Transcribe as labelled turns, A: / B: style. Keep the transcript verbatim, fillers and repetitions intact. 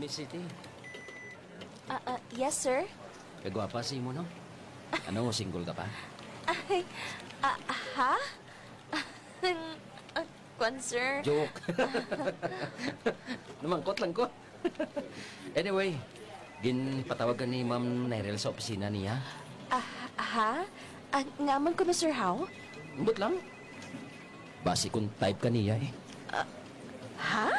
A: Felicity.
B: Ah, ah, yes, sir?
A: Kagwapa si mo, no? Ano, single ka pa?
B: Ay, ah, ha? Ah, kwan, sir?
A: Joke. Namangkot lang ko. Anyway, ginpatawagan ni Ma'am Nerel sa opisina niya.
B: Ah, ha? Ah, ngaman ko na, sir, how?
A: Umbot lang. Basi kung type ka niya eh.
B: Ha?